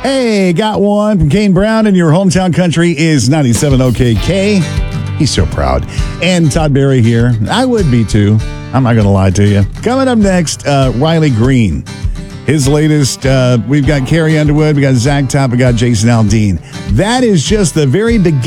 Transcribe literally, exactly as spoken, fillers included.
Hey, got one from Kane Brown, and your hometown country is ninety-seven O K K. He's so proud. And Todd Berry here. I would be too. I'm not going to lie to you. Coming up next, uh, Riley Green. His latest, uh, we've got Carrie Underwood, we got Zach Top, we got Jason Aldean. That is just the very beginning.